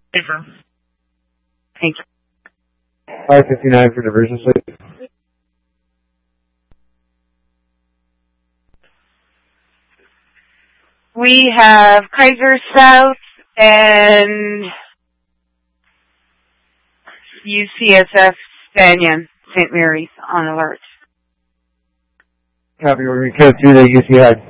Confirm. Thank you. 559 for diversion, please. We have Kaiser South and UCSF Banyan, St. Mary's on alert. Copy. We're going to go through the UC High.